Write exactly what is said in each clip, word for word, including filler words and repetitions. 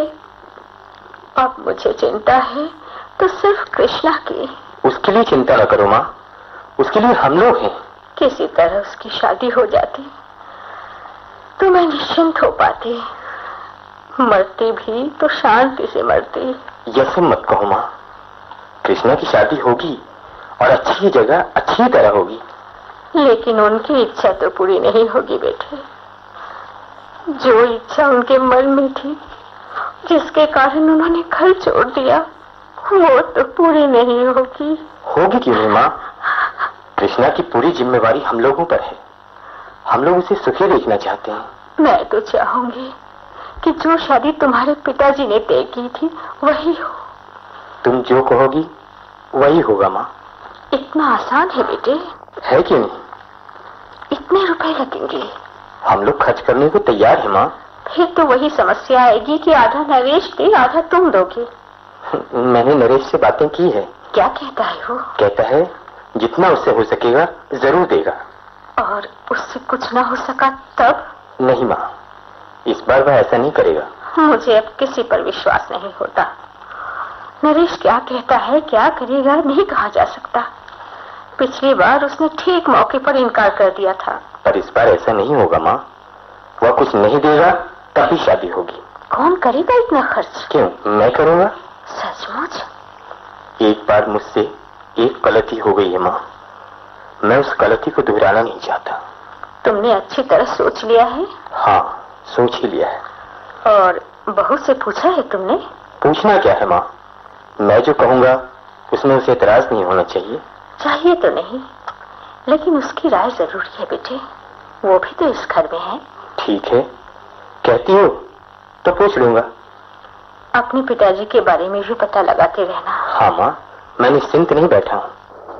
अब मुझे चिंता है तो सिर्फ कृष्णा की। उसके लिए चिंता न करो माँ, उसके लिए हम लोग हैं। किसी तरह उसकी शादी हो जाती तो मैं निश्चिंत हो पाती, मरती भी तो शांति से मरती। यह सब मत कहो माँ, कृष्णा की शादी होगी और अच्छी जगह अच्छी तरह होगी। लेकिन उनकी इच्छा तो पूरी नहीं होगी बेटे। जो इच्छा उनके मन में थी, जिसके कारण उन्होंने घर छोड़ दिया, वो तो पूरी नहीं होगी। होगी क्यों नहीं माँ? कृष्णा की पूरी जिम्मेवारी हम लोगों पर है। हम लोग उसे सुखी देखना चाहते हैं। मैं तो चाहूंगी कि जो शादी तुम्हारे पिताजी ने तय की थी वही हो। तुम जो कहोगी वही होगा माँ। इतना आसान है बेटे? है क्यों नहीं? इतने रुपए लगेंगे? हम लोग खर्च करने को तैयार है माँ। फिर तो वही समस्या आएगी कि आधा नरेश दे, आधा तुम दोगे। मैंने नरेश से बातें की है। क्या कहता है वो? कहता है जितना उससे हो सकेगा जरूर देगा। और उससे कुछ ना हो सका तब? नहीं माँ, इस बार वह ऐसा नहीं करेगा। मुझे अब किसी पर विश्वास नहीं होता। नरेश क्या कहता है, क्या करेगा, नहीं कहा जा सकता। पिछली बार उसने ठीक मौके पर इनकार कर दिया था। पर इस बार ऐसा नहीं होगा माँ। वह कुछ नहीं देगा तभी शादी होगी। कौन करेगा इतना खर्च? क्यों, मैं करूँगा। सचमुच? एक बार मुझसे एक गलती हो गई है माँ, मैं उस गलती को दोहराना नहीं चाहता। तुमने अच्छी तरह सोच लिया है? हाँ, सोच ही लिया है। और बहू से पूछा है तुमने? पूछना क्या है माँ, मैं जो कहूँगा उसमें उसे एतराज नहीं होना चाहिए। चाहिए तो नहीं, लेकिन उसकी राय जरूरी है बेटे। वो भी तो इस घर में है। ठीक है, कहती हो तो पूछ लूंगा। अपने पिताजी के बारे में भी पता लगाते रहना। हाँ माँ, मैं निश्चिंत नहीं बैठा हूँ।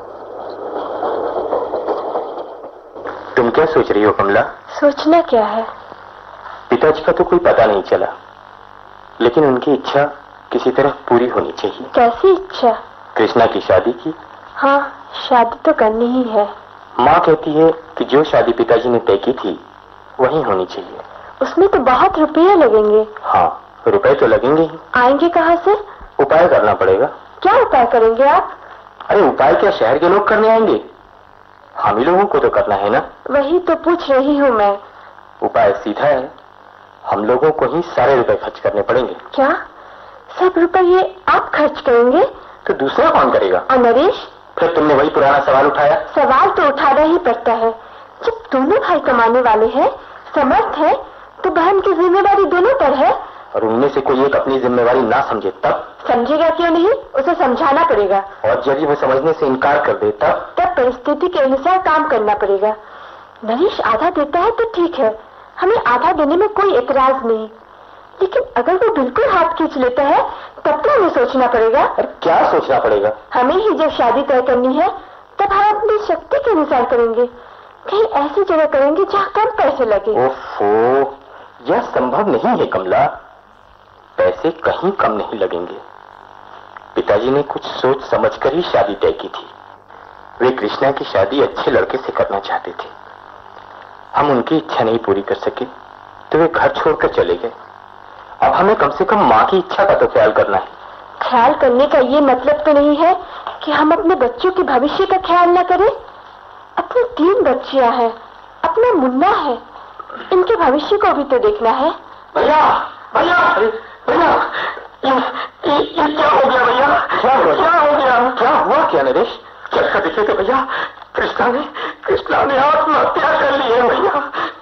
तुम क्या सोच रही हो कमला? सोचना क्या है? पिताजी का तो कोई पता नहीं चला, लेकिन उनकी इच्छा किसी तरह पूरी होनी चाहिए। कैसी इच्छा? कृष्णा की शादी की। हाँ, शादी तो करनी ही है। माँ कहती है कि जो शादी पिताजी ने तय की थी वही होनी चाहिए। उसमें तो बहुत रुपये लगेंगे। हाँ, रुपए तो लगेंगे ही। आएंगे कहाँ से? उपाय करना पड़ेगा। क्या उपाय करेंगे आप? अरे उपाय क्या शहर के लोग करने आएंगे? हम ही लोगों को तो करना है ना। वही तो पूछ रही हूँ मैं। उपाय सीधा है, हम लोगों को ही सारे रुपए खर्च करने पड़ेंगे। क्या सब रुपये आप खर्च करेंगे? तो दूसरा कौन करेगा? और नरेश? फिर तुमने वही पुराना सवाल उठाया। सवाल तो उठाना ही पड़ता है। जब दोनों भाई कमाने वाले हैं, समर्थ है, तो बहन की जिम्मेदारी दोनों पर है। और उनमें से कोई एक अपनी जिम्मेवारी ना समझे तब? समझेगा क्यों नहीं, उसे समझाना पड़ेगा। और यदि वो समझने से इनकार कर दे तब? तब परिस्थिति के अनुसार काम करना पड़ेगा। नरेश आधा देता है तो ठीक है, हमें आधा देने में कोई एतराज नहीं, लेकिन अगर वो बिल्कुल हाथ खींच लेता है तब तो हमें सोचना पड़ेगा। अरे क्या सोचना पड़ेगा? हमें ही जब शादी तय करनी है तब हम अपनी शक्ति के अनुसार करेंगे। कहीं ऐसी जगह करेंगे जहाँ कम पैसे लगे। ओफो, यह संभव नहीं है कमला, पैसे कहीं कम नहीं लगेंगे। पिताजी ने कुछ सोच समझकर ही शादी तय की थी। वे कृष्णा की शादी अच्छे लड़के से करना चाहते थे। हम उनकी इच्छा नहीं पूरी कर सके तो वे घर छोड़कर चले गए। अब हमें कम से कम माँ की इच्छा का तो ख्याल करना है। ख्याल करने का ये मतलब तो नहीं है कि हम अपने बच्चों के भविष्य का ख्याल न करें। अपनी तीन बच्चियां हैं, अपना मुन्ना है, इनके भविष्य को भी तो देखना है। भैया, भैया, भैया, ये क्या हो गया भैया? क्या हो क्या हो गया? क्या हुआ क्या नरेश? चलकर देखे तो भैया, कृष्णा ने कृष्णा ने आत्महत्या कर ली है भैया।